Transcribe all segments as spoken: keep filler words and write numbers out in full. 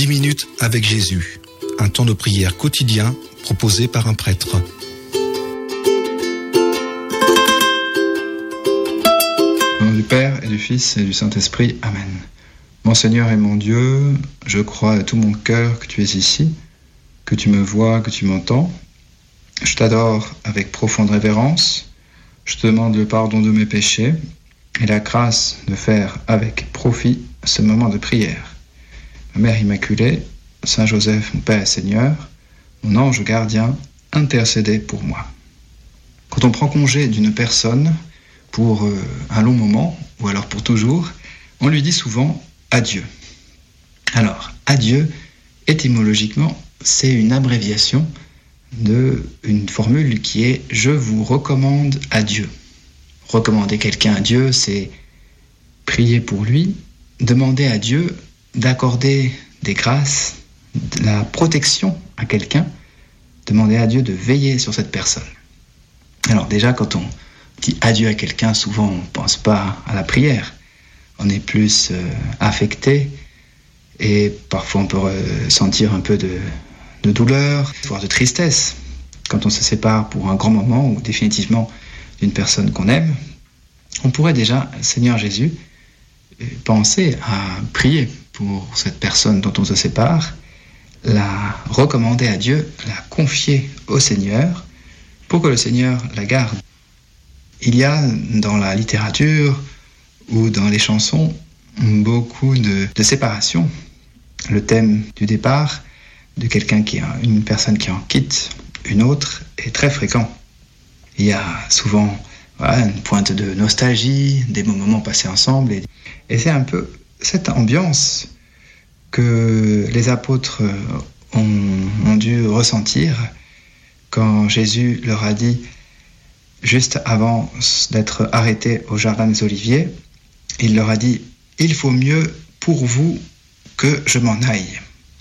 minutes avec Jésus, un temps de prière quotidien proposé par un prêtre. Au nom du Père et du Fils et du Saint-Esprit, Amen. Mon Seigneur et mon Dieu, je crois de tout mon cœur que tu es ici, que tu me vois, que tu m'entends. Je t'adore avec profonde révérence. Je te demande le pardon de mes péchés et la grâce de faire avec profit ce moment de prière. Ma Mère Immaculée, Saint Joseph, mon Père et Seigneur, mon ange gardien, intercédez pour moi. Quand on prend congé d'une personne pour euh, un long moment, ou alors pour toujours, on lui dit souvent adieu. Alors, adieu, étymologiquement, c'est une abréviation d'une formule qui est « je vous recommande à Dieu ». Recommander quelqu'un à Dieu, c'est prier pour lui, demander à Dieu d'accorder des grâces, de la protection à quelqu'un, demander à Dieu de veiller sur cette personne. Alors déjà, quand on dit adieu à quelqu'un, souvent on ne pense pas à la prière. On est plus euh, affecté et parfois on peut ressentir un peu de, de douleur, voire de tristesse quand on se sépare pour un grand moment ou définitivement d'une personne qu'on aime. On pourrait déjà, Seigneur Jésus, penser à prier pour cette personne dont on se sépare, la recommander à Dieu, la confier au Seigneur pour que le Seigneur la garde. Il y a dans la littérature ou dans les chansons beaucoup de, de séparation. Le thème du départ de quelqu'un qui a une personne qui en quitte une autre est très fréquent. Il y a souvent voilà, une pointe de nostalgie, des moments passés ensemble, et, et c'est un peu cette ambiance que les apôtres ont, ont dû ressentir quand Jésus leur a dit, juste avant d'être arrêté au jardin des Oliviers, il leur a dit « Il faut mieux pour vous que je m'en aille ».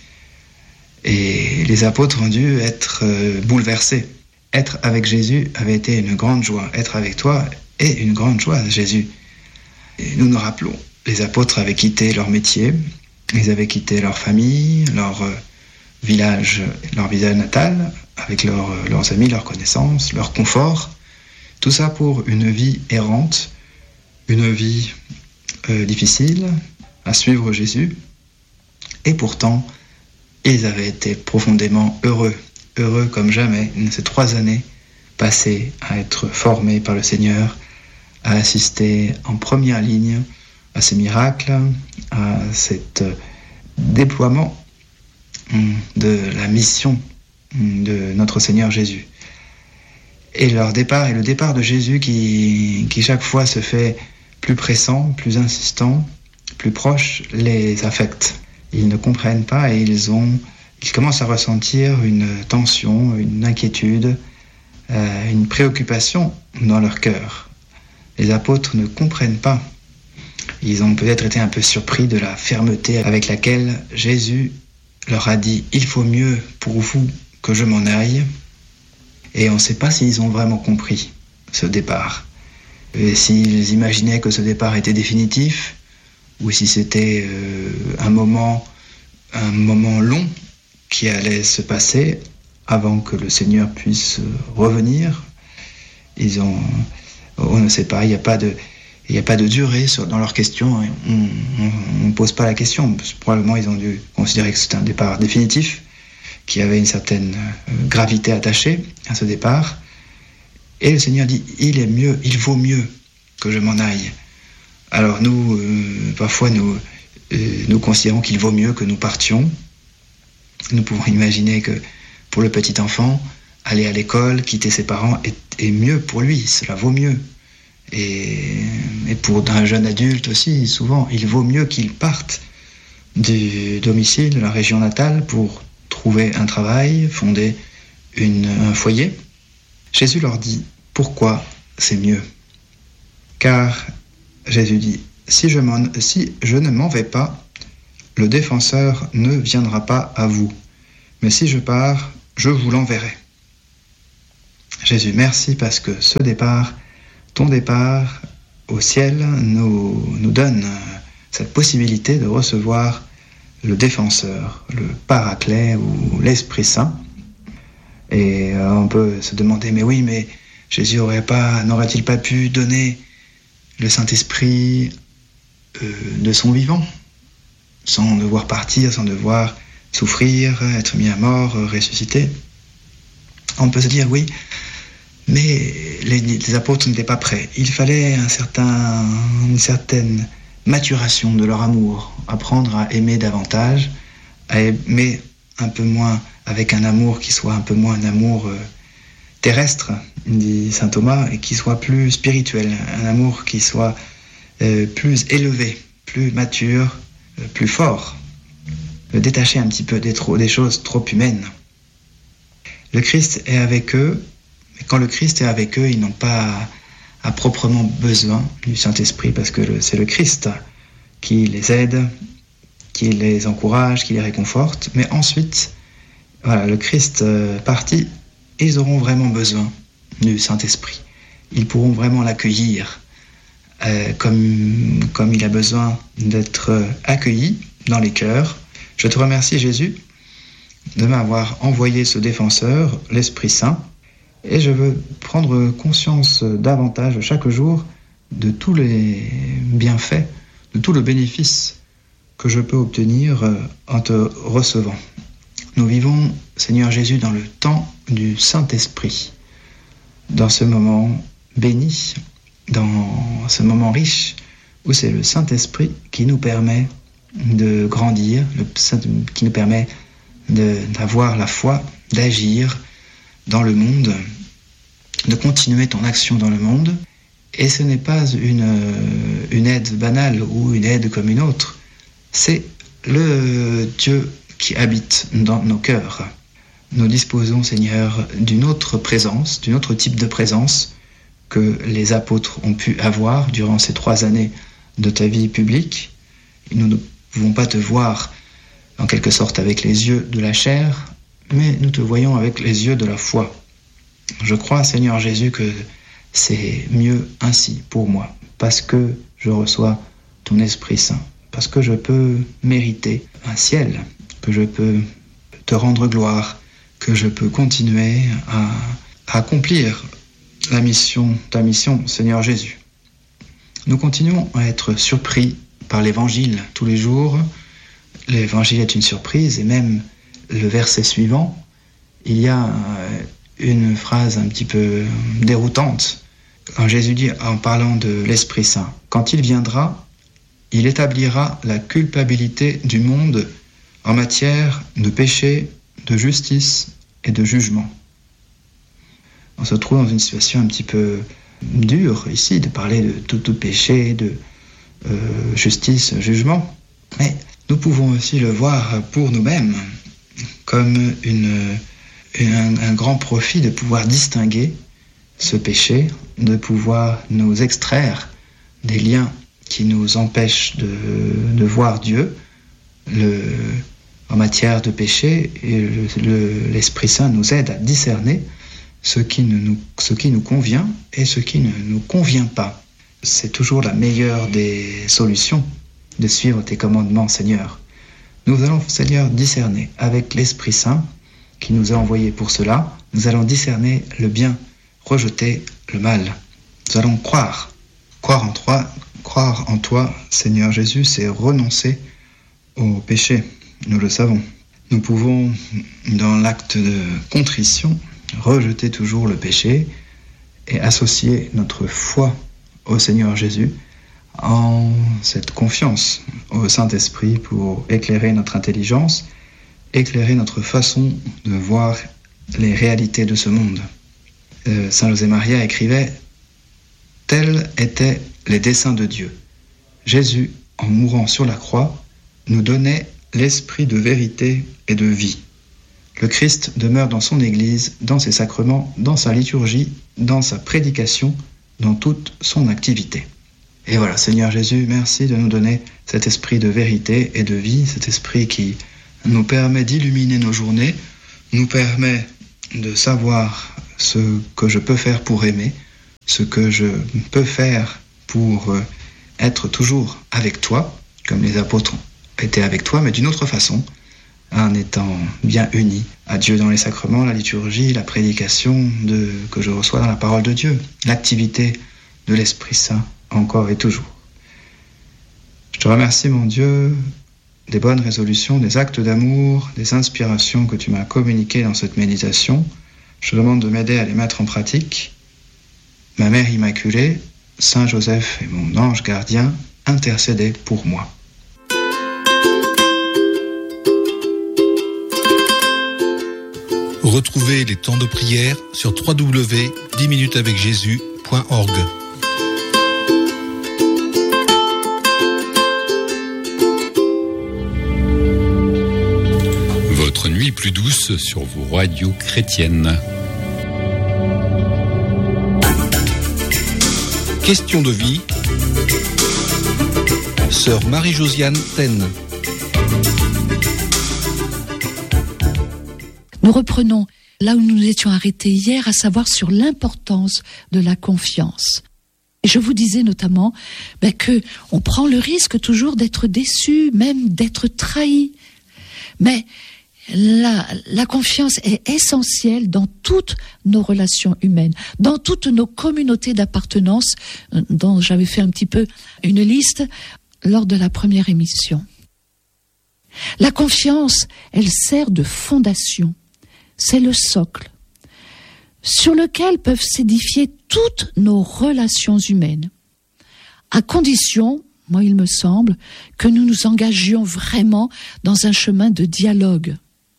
Et les apôtres ont dû être bouleversés. Être avec Jésus avait été une grande joie. Être avec toi est une grande joie, Jésus. Et nous nous rappelons, les apôtres avaient quitté leur métier, ils avaient quitté leur famille, leur village, leur village natal, avec leur, leurs amis, leurs connaissances, leur confort. Tout ça pour une vie errante, une vie euh, difficile à suivre Jésus. Et pourtant, ils avaient été profondément heureux, heureux comme jamais, ces trois années passées à être formés par le Seigneur, à assister en première ligne à ces miracles, à cet déploiement de la mission de notre Seigneur Jésus. Et leur départ, et le départ de Jésus qui, qui chaque fois se fait plus pressant, plus insistant, plus proche, les affecte. Ils ne comprennent pas et ils ont, ils commencent à ressentir une tension, une inquiétude, euh, une préoccupation dans leur cœur. Les apôtres ne comprennent pas. Ils ont peut-être été un peu surpris de la fermeté avec laquelle Jésus leur a dit « Il faut mieux pour vous que je m'en aille ». Et on ne sait pas s'ils ont vraiment compris ce départ. Et s'ils imaginaient que ce départ était définitif, ou si c'était euh, un moment, un moment long qui allait se passer avant que le Seigneur puisse revenir. Ils ont, on ne sait pas, il n'y a pas de, il n'y a pas de durée sur, dans leurs questions. On ne pose pas la question. Probablement, ils ont dû considérer que c'était un départ définitif, qui avait une certaine gravité attachée à ce départ. Et le Seigneur dit, il est mieux, il vaut mieux que je m'en aille. Alors nous, euh, parfois, nous, euh, nous considérons qu'il vaut mieux que nous partions. Nous pouvons imaginer que pour le petit enfant, aller à l'école, quitter ses parents est, est mieux pour lui, cela vaut mieux. Et, et pour un jeune adulte aussi, souvent, il vaut mieux qu'il parte du domicile, de la région natale, pour trouver un travail, fonder une, un foyer. Jésus leur dit, pourquoi c'est mieux ? Car Jésus dit, si je, m'en, si je ne m'en vais pas, le défenseur ne viendra pas à vous. Mais si je pars, je vous l'enverrai. Jésus, merci parce que ce départ, ton départ au ciel, nous, nous donne cette possibilité de recevoir le défenseur, le paraclet ou l'Esprit Saint. Et euh, on peut se demander, mais oui, mais Jésus aurait pas, n'aurait-il pas pu donner le Saint-Esprit euh, de son vivant, sans devoir partir, sans devoir souffrir, être mis à mort, ressusciter? On peut se dire oui, mais les, les apôtres n'étaient pas prêts. Il fallait un certain, une certaine maturation de leur amour, apprendre à aimer davantage, à aimer un peu moins, avec un amour qui soit un peu moins un amour euh, terrestre, dit saint Thomas, et qui soit plus spirituel, un amour qui soit euh, plus élevé, plus mature, euh, plus fort, le détacher un petit peu des, trop, des choses trop humaines. Le Christ est avec eux, mais quand le Christ est avec eux, ils n'ont pas à proprement besoin du Saint-Esprit, parce que le, c'est le Christ qui les aide, qui les encourage, qui les réconforte. Mais ensuite, voilà, le Christ euh, parti, ils auront vraiment besoin du Saint-Esprit. Ils pourront vraiment l'accueillir euh, comme, comme il a besoin d'être accueilli dans les cœurs. Je te remercie, Jésus, de m'avoir envoyé ce défenseur, l'Esprit Saint, et je veux prendre conscience davantage chaque jour de tous les bienfaits, de tout le bénéfice que je peux obtenir en te recevant. Nous vivons, Seigneur Jésus, dans le temps du Saint-Esprit, dans ce moment béni, dans ce moment riche, où c'est le Saint-Esprit qui nous permet de grandir, le Saint, qui nous permet de, d'avoir la foi, d'agir dans le monde, de continuer ton action dans le monde. Et ce n'est pas une, une aide banale ou une aide comme une autre, c'est le Dieu qui habite dans nos cœurs. Nous disposons, Seigneur, d'une autre présence, d'un autre type de présence que les apôtres ont pu avoir durant ces trois années de ta vie publique. Nous ne pouvons pas te voir en quelque sorte avec les yeux de la chair, mais nous te voyons avec les yeux de la foi. Je crois, Seigneur Jésus, que c'est mieux ainsi pour moi, parce que je reçois ton Esprit Saint, parce que je peux mériter un ciel, que je peux te rendre gloire, que je peux continuer à, à accomplir la mission, ta mission, Seigneur Jésus. Nous continuons à être surpris par l'Évangile tous les jours. L'Évangile est une surprise, et même le verset suivant, il y a une phrase un petit peu déroutante. Quand Jésus dit, en parlant de l'Esprit Saint, « Quand il viendra, il établira la culpabilité du monde en matière de péché, de justice et de jugement. » On se trouve dans une situation un petit peu dure ici, de parler de tout, tout péché, de euh, justice, jugement. Mais nous pouvons aussi le voir pour nous-mêmes comme une, une, un, un grand profit de pouvoir distinguer ce péché, de pouvoir nous extraire des liens qui nous empêchent de, de voir Dieu le, en matière de péché, et le, le, l'Esprit Saint nous aide à discerner ce qui, ne nous, ce qui nous convient et ce qui ne nous convient pas. C'est toujours la meilleure des solutions de suivre tes commandements, Seigneur. Nous allons, Seigneur, discerner avec l'Esprit Saint qui nous a envoyés pour cela. Nous allons discerner le bien, rejeter le mal. Nous allons croire. Croire en toi, croire en toi, Seigneur Jésus, c'est renoncer au péché. Nous le savons. Nous pouvons, dans l'acte de contrition, rejeter toujours le péché et associer notre foi au Seigneur Jésus en cette confiance au Saint-Esprit pour éclairer notre intelligence, éclairer notre façon de voir les réalités de ce monde. Euh, Saint José Maria écrivait « Tels étaient les desseins de Dieu. Jésus, en mourant sur la croix, nous donnait l'esprit de vérité et de vie. Le Christ demeure dans son Église, dans ses sacrements, dans sa liturgie, dans sa prédication, dans toute son activité. » Et voilà, Seigneur Jésus, merci de nous donner cet esprit de vérité et de vie, cet esprit qui nous permet d'illuminer nos journées, nous permet de savoir ce que je peux faire pour aimer, ce que je peux faire pour être toujours avec toi, comme les apôtres été avec toi, mais d'une autre façon, en étant bien unis à Dieu dans les sacrements, la liturgie, la prédication de, que je reçois dans la parole de Dieu, l'activité de l'Esprit Saint, encore et toujours. Je te remercie, mon Dieu, des bonnes résolutions, des actes d'amour, des inspirations que tu m'as communiquées dans cette méditation. Je te demande de m'aider à les mettre en pratique. Ma Mère Immaculée, Saint Joseph et mon ange gardien, intercédez pour moi. Retrouvez les temps de prière sur w w w point dix minutes avec jésus point org. Votre nuit plus douce sur vos radios chrétiennes. Question de vie. Sœur Marie-Josiane Taine. Nous reprenons là où nous nous étions arrêtés hier, à savoir sur l'importance de la confiance. Et je vous disais notamment ben, que on prend le risque toujours d'être déçu, même d'être trahi. Mais la, la confiance est essentielle dans toutes nos relations humaines, dans toutes nos communautés d'appartenance, dont j'avais fait un petit peu une liste lors de la première émission. La confiance, elle sert de fondation. C'est le socle sur lequel peuvent s'édifier toutes nos relations humaines, à condition, moi il me semble, que nous nous engagions vraiment dans un chemin de dialogue.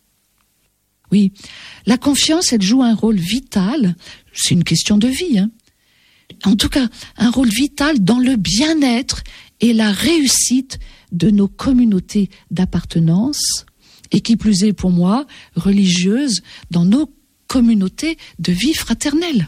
Oui, la confiance, elle joue un rôle vital, c'est une question de vie, hein. En tout cas, un rôle vital dans le bien-être et la réussite de nos communautés d'appartenance, et qui plus est pour moi, religieuse, dans nos communautés de vie fraternelle.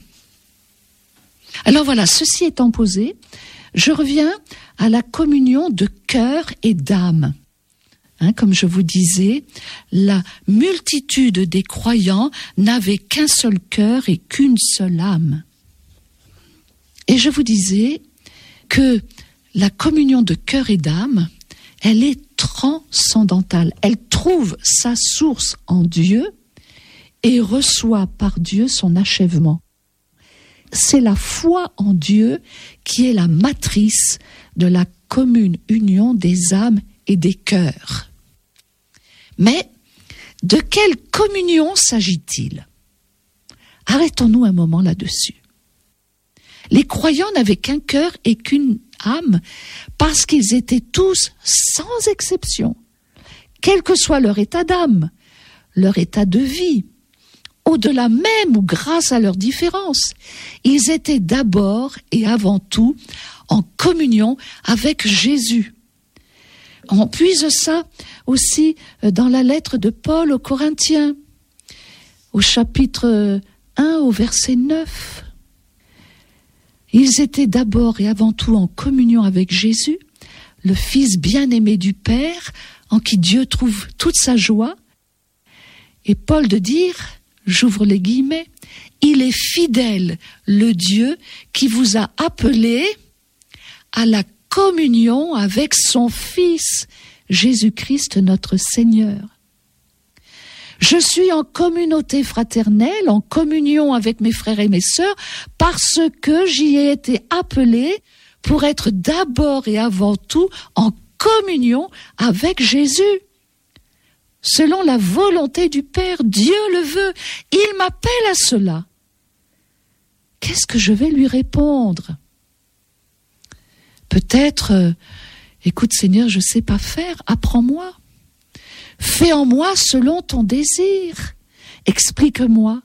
Alors voilà, ceci étant posé, je reviens à la communion de cœur et d'âme. Hein, comme je vous disais, la multitude des croyants n'avait qu'un seul cœur et qu'une seule âme. Et je vous disais que la communion de cœur et d'âme, elle est transcendantale. Elle trouve sa source en Dieu et reçoit par Dieu son achèvement. C'est la foi en Dieu qui est la matrice de la commune union des âmes et des cœurs. Mais de quelle communion s'agit-il ? Arrêtons-nous un moment là-dessus. Les croyants n'avaient qu'un cœur et qu'une âme parce qu'ils étaient tous, sans exception, quel que soit leur état d'âme, leur état de vie, au-delà même ou grâce à leurs différences, ils étaient d'abord et avant tout en communion avec Jésus. On puise ça aussi dans la lettre de Paul aux Corinthiens, au chapitre un, au verset neuf. Ils étaient d'abord et avant tout en communion avec Jésus, le Fils bien-aimé du Père, en qui Dieu trouve toute sa joie. Et Paul de dire, j'ouvre les guillemets, il est fidèle, le Dieu qui vous a appelé à la communion avec son Fils, Jésus-Christ notre Seigneur. Je suis en communauté fraternelle, en communion avec mes frères et mes sœurs, parce que j'y ai été appelé pour être d'abord et avant tout en communion avec Jésus. Selon la volonté du Père, Dieu le veut. Il m'appelle à cela. Qu'est-ce que je vais lui répondre ? Peut-être, euh, écoute Seigneur, je ne sais pas faire, apprends-moi. Fais en moi selon ton désir. Explique-moi.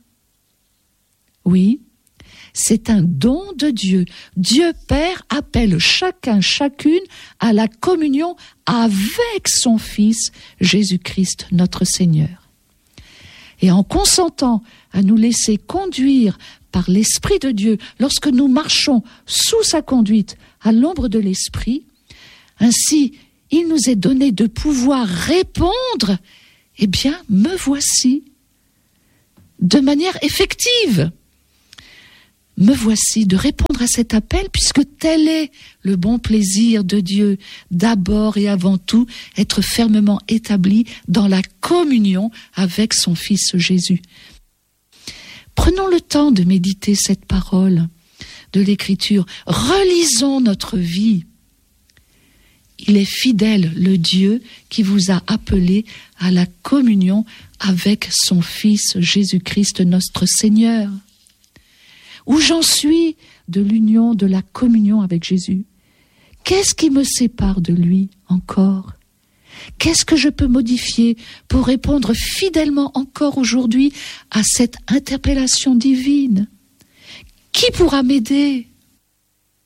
Oui, c'est un don de Dieu. Dieu Père appelle chacun, chacune à la communion avec son Fils, Jésus-Christ, notre Seigneur. Et en consentant à nous laisser conduire par l'Esprit de Dieu, lorsque nous marchons sous sa conduite, à l'ombre de l'Esprit, ainsi, il nous est donné de pouvoir répondre, eh bien, me voici, de manière effective. me voici de répondre à cet appel, puisque tel est le bon plaisir de Dieu, d'abord et avant tout, être fermement établi dans la communion avec son Fils Jésus. Prenons le temps de méditer cette parole de l'Écriture. Relisons notre vie. Il est fidèle, le Dieu qui vous a appelé à la communion avec son Fils Jésus-Christ, notre Seigneur. Où j'en suis de l'union, de la communion avec Jésus? Qu'est-ce qui me sépare de lui encore? Qu'est-ce que je peux modifier pour répondre fidèlement encore aujourd'hui à cette interpellation divine? Qui pourra m'aider?